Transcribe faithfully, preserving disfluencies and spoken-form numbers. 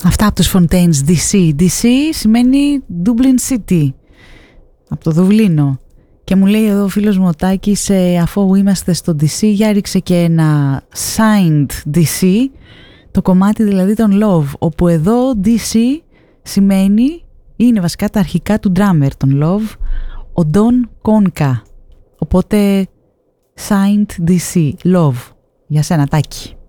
Αυτά από τους Fontaines ντι σι. ντι σι σημαίνει Dublin City, από το Δουβλίνο. Και μου λέει εδώ ο φίλος μου ο Τάκης, ε, αφού είμαστε στο ντι σι, για ρίξε και ένα signed ντι σι, το κομμάτι δηλαδή των Love, όπου εδώ ντι σι σημαίνει, είναι βασικά τα αρχικά του drummer των Love, ο Don Conca. Οπότε signed ντι σι, Love, για σένα Τάκη.